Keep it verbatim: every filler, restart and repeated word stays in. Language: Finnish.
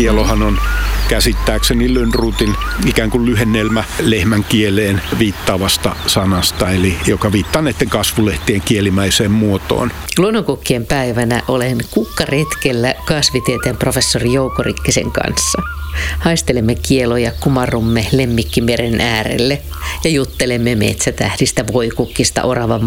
Kielohan on käsittääkseni Lönnrotin ikään kuin lyhennelmä lehmän kieleen viittaavasta sanasta, eli joka viittaa näiden kasvulehtien kielimäiseen muotoon. Luonnonkukkien päivänä olen kukkaretkellä kasvitieteen professori Jouko Rikkisen kanssa. Haistelemme kieloja, kumarrumme Lemmikkimeren äärelle ja juttelemme metsätähdistä, voikukkista, oravan